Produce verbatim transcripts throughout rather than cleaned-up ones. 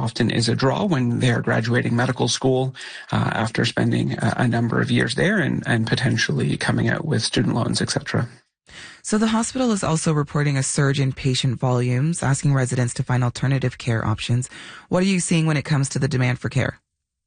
often is a draw when they are graduating medical school uh, after spending a, a number of years there and, and potentially coming out with student loans, et cetera. So the hospital is also reporting a surge in patient volumes, asking residents to find alternative care options. What are you seeing when it comes to the demand for care?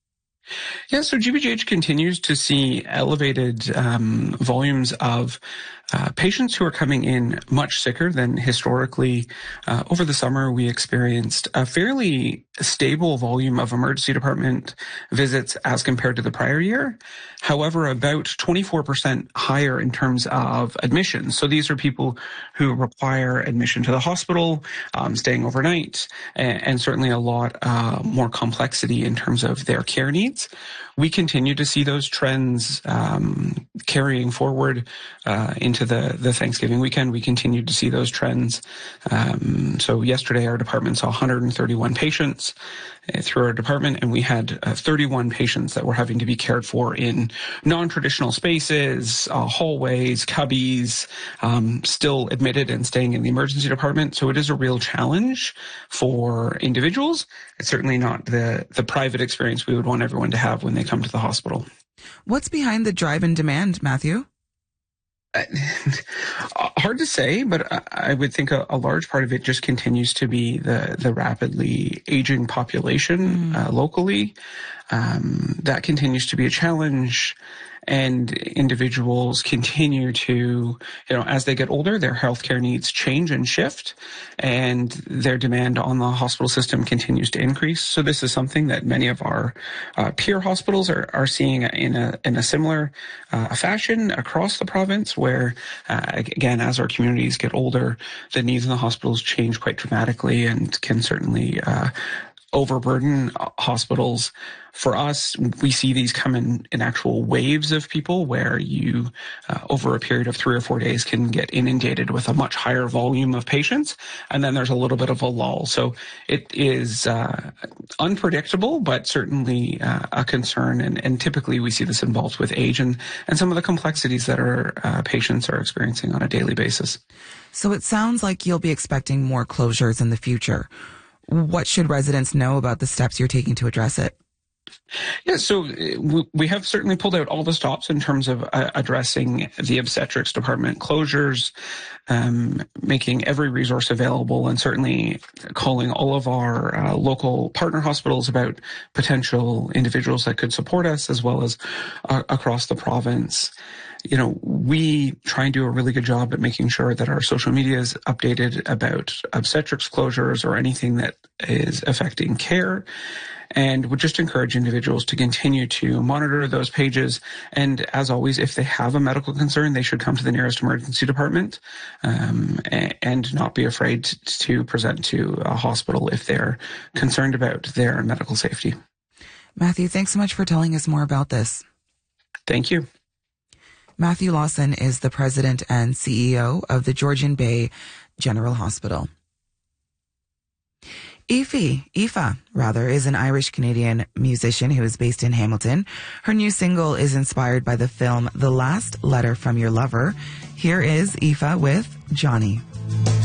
Yeah, so G B G H continues to see elevated um, volumes of uh, patients who are coming in much sicker than historically. Uh, over the summer, we experienced a fairly stable volume of emergency department visits as compared to the prior year. However, about twenty-four percent higher in terms of admissions. So these are people who require admission to the hospital, um, staying overnight, and, and certainly a lot uh, more complexity in terms of their care needs. We continue to see those trends um, carrying forward uh, into the, the Thanksgiving weekend. We continue to see those trends. Um, so yesterday, our department saw one hundred thirty-one patients uh, through our department, and we had uh, thirty-one patients that were having to be cared for in non-traditional spaces, uh, hallways, cubbies, um, still admitted and staying in the emergency department. So it is a real challenge for individuals. It's certainly not the, the private experience we would want everyone to have when they come to the hospital. What's behind the drive in demand, Matthew? Uh, hard to say, but I would think a, a large part of it just continues to be the, the rapidly aging population mm. uh, locally. Um, that continues to be a challenge. And individuals continue to, you know, as they get older, their healthcare needs change and shift, and their demand on the hospital system continues to increase. So this is something that many of our uh, peer hospitals are, are seeing in a in a similar uh, fashion across the province, where, uh, again, as our communities get older, the needs in the hospitals change quite dramatically and can certainly uh, overburden hospitals. For us, we see these come in, in actual waves of people where you, uh, over a period of three or four days, can get inundated with a much higher volume of patients. And then there's a little bit of a lull. So it is uh, unpredictable, but certainly uh, a concern. And, and typically we see this involved with age and, and some of the complexities that our uh, patients are experiencing on a daily basis. So it sounds like you'll be expecting more closures in the future. What should residents know about the steps you're taking to address it? Yeah, so we have certainly pulled out all the stops in terms of uh, addressing the obstetrics department closures, um, making every resource available, and certainly calling all of our uh, local partner hospitals about potential individuals that could support us, as well as uh, across the province. You know, we try and do a really good job at making sure that our social media is updated about obstetrics closures or anything that is affecting care. And would just encourage individuals to continue to monitor those pages. And as always, if they have a medical concern, they should come to the nearest emergency department um, and not be afraid to present to a hospital if they're concerned about their medical safety. Matthew, thanks so much for telling us more about this. Thank you. Matthew Lawson is the president and C E O of the Georgian Bay General Hospital. Aoife, Aoife, rather, is an Irish-Canadian musician who is based in Hamilton. Her new single is inspired by the film The Last Letter from Your Lover. Here is Aoife with Johnny.